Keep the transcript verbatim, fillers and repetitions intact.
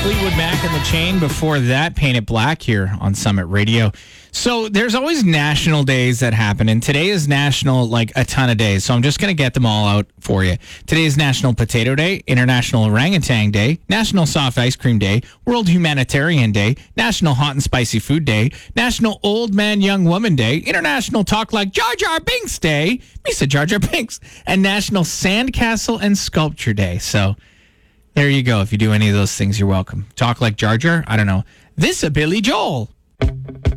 Fleetwood Mac and the Chain. Before that, Paint It Black here on Summit Radio. So there's always national days that happen, and today is national, like a ton of days. So I'm just going to get them all out for you. Today is National Potato Day, International Orangutan Day, National Soft Ice Cream Day, World Humanitarian Day, National Hot and Spicy Food Day, National Old Man Young Woman Day, International Talk Like Jar Jar Binks Day, Misa Jar Jar Binks, and National Sandcastle and Sculpture Day. So there you go. If you do any of those things, you're welcome. Talk like Jar Jar? I don't know. This a Billy Joel.